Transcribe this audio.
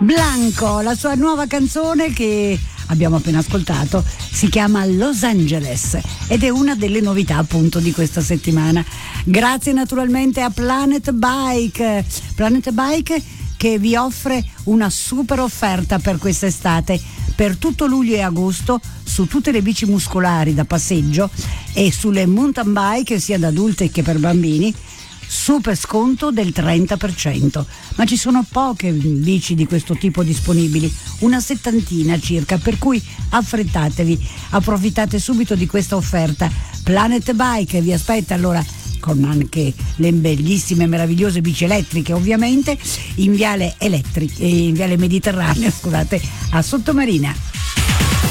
Blanco, la sua nuova canzone che abbiamo appena ascoltato si chiama Los Angeles ed è una delle novità appunto di questa settimana. Grazie naturalmente a Planet Bike che vi offre una super offerta per quest'estate. Per tutto luglio e agosto su tutte le bici muscolari da passeggio e sulle mountain bike sia da adulti che per bambini, super sconto del 30%, ma ci sono poche bici di questo tipo disponibili, una settantina circa, per cui affrettatevi, approfittate subito di questa offerta. Planet Bike vi aspetta allora con anche le bellissime, meravigliose bici elettriche, ovviamente in viale Mediterraneo, a Sottomarina.